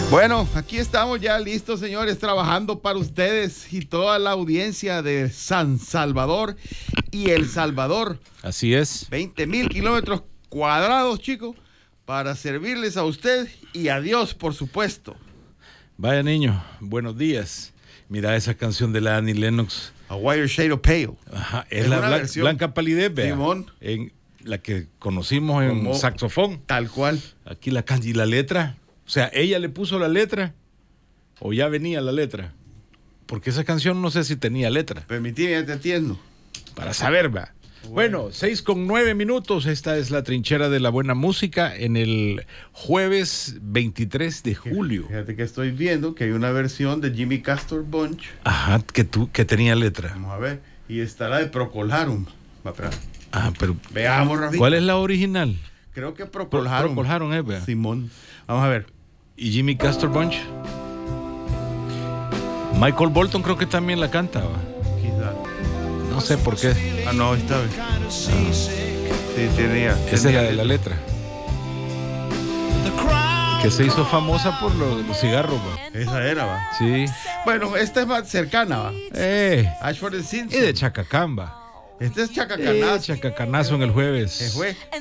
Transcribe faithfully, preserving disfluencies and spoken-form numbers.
Bueno, aquí estamos ya listos, señores, trabajando para ustedes y toda la audiencia de San Salvador y El Salvador. Así es. veinte mil kilómetros cuadrados, chicos, para servirles a usted y a Dios, por supuesto. Vaya, niño, buenos días. Mira esa canción de la Annie Lennox. A Whiter Shade of Pale. Ajá, es, Es la una blan- versión. Blanca Palidez, vea. Simón. En la que conocimos en Como- saxofón. Tal cual. Aquí la can- y la letra. O sea, ella le puso la letra o ya venía la letra. Porque esa canción no sé si tenía letra. Permitime, ya te atiendo. Para saber, va. Bueno, bueno, seis con nueve minutos. Esta es la trinchera de la buena música en el jueves veintitrés de julio. Fíjate que estoy viendo que hay una versión de Jimmy Castor Bunch. Ajá, que, tú, que tenía letra. Vamos a ver. Y está la de Procol Harum. Va, espera. Ah, pero Veamos, Rafita. ¿cuál es la original? Creo que Pro- Procol Harum. Procol Harum, eh, vea. Simón. Vamos a ver. Y Jimmy Castor Bunch. Michael Bolton creo que también la canta, va. Quizá. No sé por qué. Ah, no, esta vez. Ah. Sí, tenía. Esa es la de tenía- la letra. Que se hizo famosa por lo de los cigarros, va. Esa era, va. Sí. Bueno, esta es más cercana, va. Eh. Ashford and Simpson. Y de Chacacamba. Este es Eh, Chacacanazo. chacacanazo en el jueves. Se fue.